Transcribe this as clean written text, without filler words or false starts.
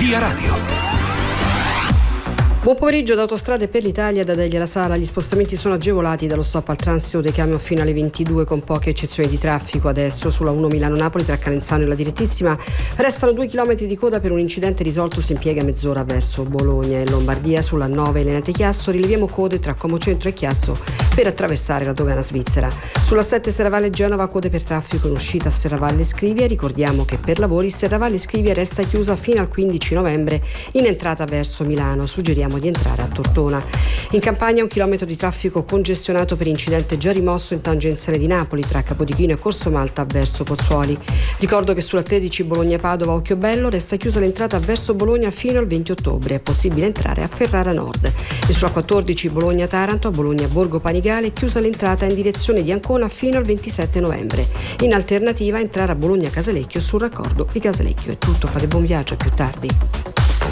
Via Radio. Buon pomeriggio da Autostrade per l'Italia, da Delia La Sala. Gli spostamenti sono agevolati dallo stop al transito dei camion fino alle 22 con poche eccezioni di traffico. Adesso sulla 1 Milano-Napoli tra Calenzano e la Direttissima restano 2 chilometri di coda per un incidente risoltosi in piega mezz'ora verso Bologna e Lombardia. Sulla 9 Lenate Chiasso rileviamo code tra Como Centro e Chiasso per attraversare la dogana svizzera. Sulla 7 Serravalle Genova code per traffico in uscita a Serravalle Scrivia. Ricordiamo che per lavori Serravalle Scrivia resta chiusa fino al 15 novembre in entrata verso Milano. Suggeriamo di entrare a Tortona. In Campania 1 chilometro di traffico congestionato per incidente già rimosso in tangenziale di Napoli tra Capodichino e Corso Malta verso Pozzuoli. Ricordo che sulla 13 Bologna-Padova Occhiobello resta chiusa l'entrata verso Bologna fino al 20 ottobre. È possibile entrare a Ferrara Nord. E sulla 14 Bologna-Taranto a Bologna-Borgo Panigale è chiusa l'entrata in direzione di Ancona fino al 27 novembre. In alternativa entrare a Bologna-Casalecchio sul raccordo di Casalecchio. È tutto, fate buon viaggio, a più tardi.